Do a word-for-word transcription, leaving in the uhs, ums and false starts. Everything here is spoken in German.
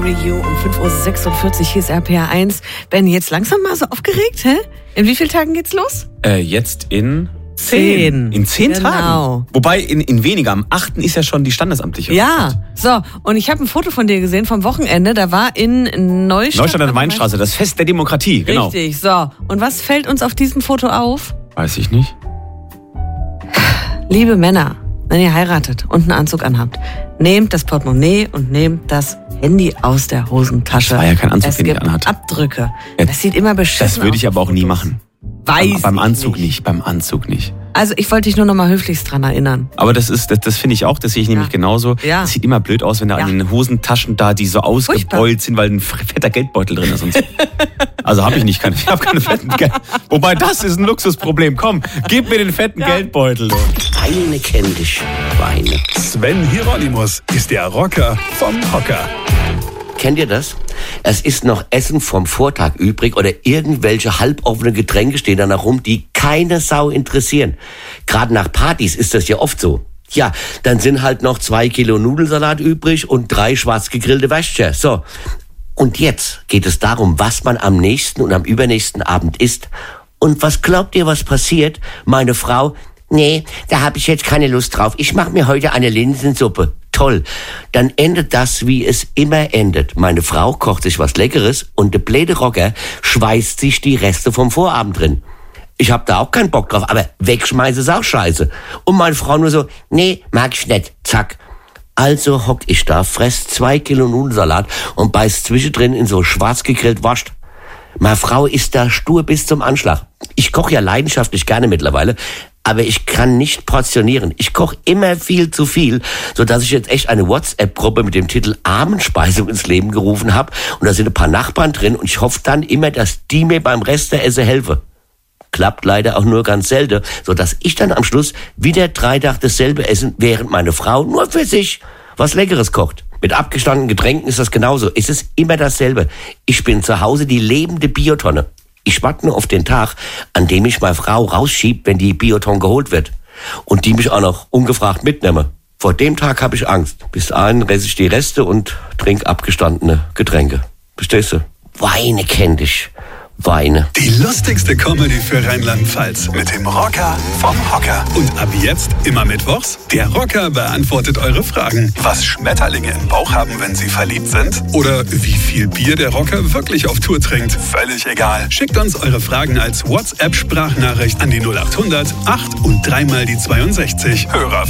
Carry You um fünf Uhr sechsundvierzig, hier ist R P R eins. Ben, jetzt langsam mal so aufgeregt, hä? In wie vielen Tagen geht's los? Äh, jetzt in Zehn. In zehn Genau. Tagen? Wobei in, in weniger. Am achten ist ja schon die standesamtliche Ja, Hochzeit. so. Und ich habe ein Foto von dir gesehen vom Wochenende. Da war in Neustadt. Neustadt an der Weinstraße, das Fest der Demokratie, genau. Richtig, so. Und was fällt uns auf diesem Foto auf? Weiß ich nicht. Liebe Männer, wenn ihr heiratet und einen Anzug anhabt, nehmt das Portemonnaie und nehmt das Handy aus der Hosentasche. Das war ja kein Anzug, es den ich gibt anhatte. Abdrücke. Ja, Das sieht immer beschissen aus. Das würde ich aber auch nie machen. Weiß Beim, beim ich Anzug nicht. nicht. Beim Anzug nicht. Also ich wollte dich nur noch mal höflichst dran erinnern. Aber das ist, das, das finde ich auch, das sehe ich nämlich Ja. genauso. Ja. Das sieht immer blöd aus, wenn da Ja. an den Hosentaschen da, die so ausgebeult sind, weil ein fetter Geldbeutel drin ist und so. Also habe ich nicht, keine, ich habe keine fetten Geld. Wobei, das ist ein Luxusproblem. Komm, gib mir den fetten Ja. Geldbeutel. Weine kenn dich, Weine. Sven Hieronymus ist der Rocker vom Hocker. Kennt ihr das? Es ist noch Essen vom Vortag übrig oder irgendwelche halboffene Getränke stehen da noch rum, die keine Sau interessieren. Gerade nach Partys ist das ja oft so. Ja, dann sind halt noch zwei Kilo Nudelsalat übrig und drei schwarz gegrillte Würstchen. So. Und jetzt geht es darum, was man am nächsten und am übernächsten Abend isst. Und was glaubt ihr, was passiert? Meine Frau, nee, da habe ich jetzt keine Lust drauf. Ich mache mir heute eine Linsensuppe. Toll. Dann endet das, wie es immer endet. Meine Frau kocht sich was Leckeres und der blöde Rocker schweißt sich die Reste vom Vorabend drin. Ich hab da auch keinen Bock drauf, aber wegschmeißen ist auch scheiße. Und meine Frau nur so, nee, mag ich nicht. Zack. Also hockt ich da, fress zwei Kilo Nudelsalat und beiß zwischendrin in so schwarz gegrillt Wurst. Meine Frau ist da stur bis zum Anschlag. Ich koche ja leidenschaftlich gerne mittlerweile, aber ich kann nicht portionieren. Ich koche immer viel zu viel, sodass ich jetzt echt eine WhatsApp-Gruppe mit dem Titel Abendspeisung ins Leben gerufen habe. Und da sind ein paar Nachbarn drin und ich hoffe dann immer, dass die mir beim Rest der Esse helfen. Klappt leider auch nur ganz selten, sodass ich dann am Schluss wieder drei Tage dasselbe essen, während meine Frau nur für sich was Leckeres kocht. Mit abgestandenen Getränken ist das genauso. Es ist immer dasselbe. Ich bin zu Hause die lebende Biotonne. Ich warte nur auf den Tag, an dem ich meine Frau rausschiebt, wenn die Biotonne geholt wird. Und die mich auch noch ungefragt mitnehme. Vor dem Tag habe ich Angst. Bis dahin esse ich die Reste und trinke abgestandene Getränke. Verstehst du? Weine kenn dich. Weine. Die lustigste Comedy für Rheinland-Pfalz mit dem Rocker vom Hocker. Und ab jetzt immer mittwochs, der Rocker beantwortet eure Fragen. Was Schmetterlinge im Bauch haben, wenn sie verliebt sind? Oder wie viel Bier der Rocker wirklich auf Tour trinkt? Völlig egal. Schickt uns eure Fragen als WhatsApp-Sprachnachricht an die null acht hundert acht und dreimal die zweiundsechzig. Hörer